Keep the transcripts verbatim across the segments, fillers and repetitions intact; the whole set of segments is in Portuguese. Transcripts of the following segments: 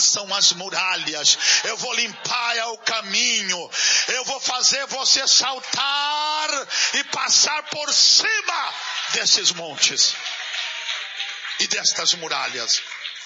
passam as muralhas. Eu vou limpar o caminho. Eu vou fazer você saltar e passar por cima desses montes e destas muralhas.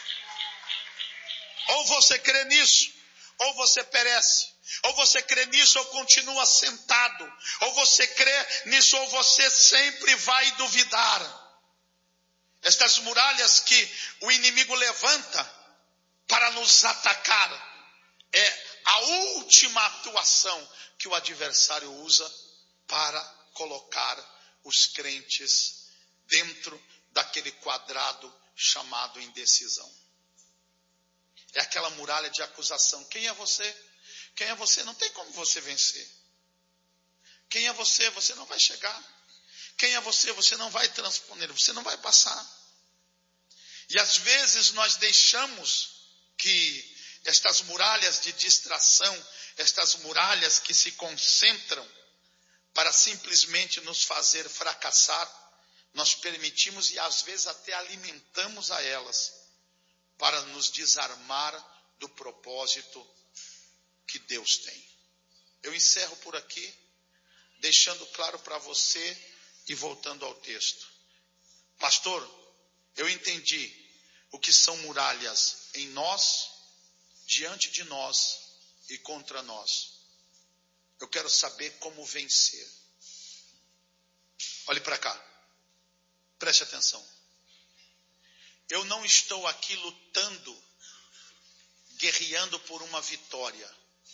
Ou você crê nisso, ou você perece. Ou você crê nisso, ou continua sentado. Ou você crê nisso, ou você sempre vai duvidar. Estas muralhas que o inimigo levanta para nos atacar é a última atuação que o adversário usa para colocar os crentes dentro daquele quadrado chamado indecisão. É aquela muralha de acusação. Quem é você? Quem é você? Não tem como você vencer. Quem é você? Você não vai chegar. Quem é você? Você não vai transponder. Você não vai passar. E às vezes nós deixamos que estas muralhas de distração, estas muralhas que se concentram para simplesmente nos fazer fracassar, nós permitimos e às vezes até alimentamos a elas para nos desarmar do propósito que Deus tem. Eu encerro por aqui, deixando claro para você e voltando ao texto. Pastor, eu entendi o que são muralhas em nós, diante de nós e contra nós. Eu quero saber como vencer. Olhe para cá. Preste atenção. Eu não estou aqui lutando, guerreando por uma vitória.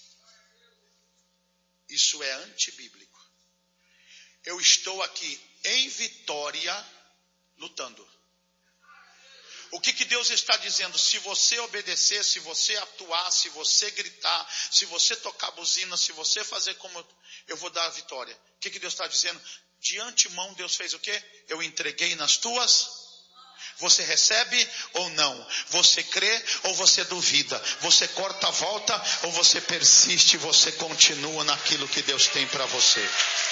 Isso é antibíblico. Eu estou aqui em vitória, lutando. O que que Deus está dizendo? Se você obedecer, se você atuar, se você gritar, se você tocar buzina, se você fazer como eu, eu vou dar a vitória. O que que Deus está dizendo? De antemão Deus fez o quê? Eu entreguei nas tuas. Você recebe ou não? Você crê ou você duvida? Você corta a volta ou você persiste e você continua naquilo que Deus tem para você?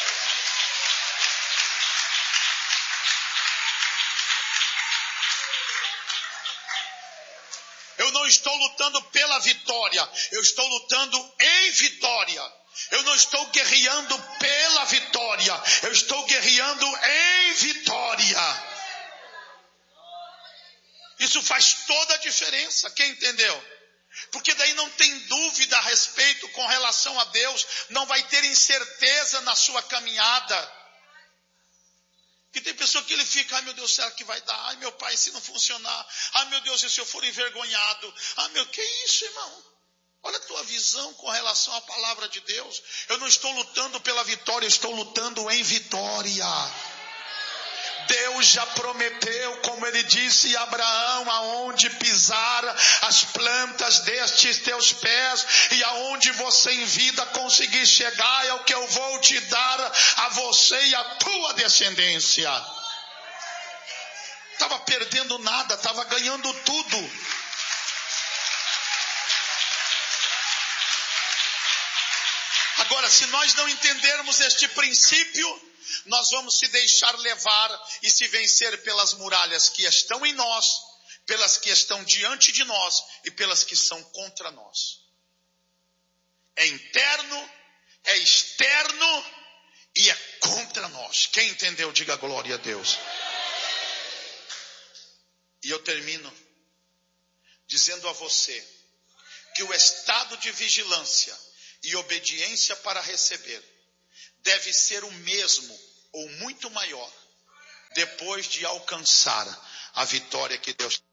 Eu não estou lutando pela vitória, eu estou lutando em vitória. Eu não estou guerreando pela vitória, eu estou guerreando em vitória. Isso faz toda a diferença, quem entendeu? Porque daí não tem dúvida a respeito com relação a Deus, não vai ter incerteza na sua caminhada. E tem pessoa que ele fica, ai meu Deus, será que vai dar? Ai meu pai, se não funcionar. Ai meu Deus, e se eu for envergonhado? Ai meu, que isso, irmão? Olha a tua visão com relação à palavra de Deus. Eu não estou lutando pela vitória, eu estou lutando em vitória. Deus já prometeu, como ele disse a Abraão, aonde pisar as plantas destes teus pés e aonde você em vida conseguir chegar é o que eu vou te dar a você e a tua descendência. Estava perdendo nada, estava ganhando tudo. Agora, se nós não entendermos este princípio, nós vamos se deixar levar e se vencer pelas muralhas que estão em nós, pelas que estão diante de nós e pelas que são contra nós. É interno, é externo e é contra nós. Quem entendeu, diga glória a Deus. E eu termino dizendo a você que o estado de vigilância e obediência para receber deve ser o mesmo ou muito maior depois de alcançar a vitória que Deus